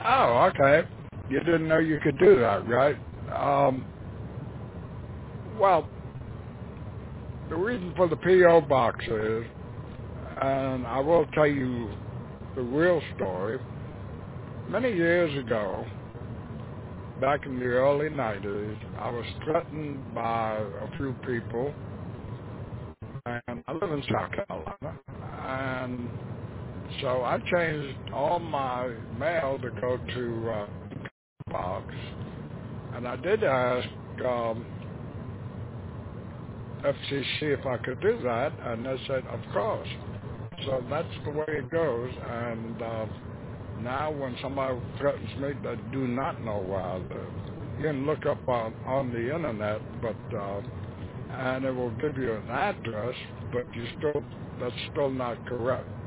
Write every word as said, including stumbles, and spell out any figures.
Oh, okay. You didn't know you could do that, right? Um, well, the reason for the P O box is, and I will tell you the real story. Many years ago, back in the early nineties, I was threatened by a few people, and I live in South Carolina, and so I changed all my mail to go to uh, box, and I did ask um, F C C if I could do that, and they said, of course. So that's the way it goes, and uh, now when somebody threatens me, they do not know where I live. You can look up on, on the internet, but uh, and it will give you an address, but you still that's still not correct.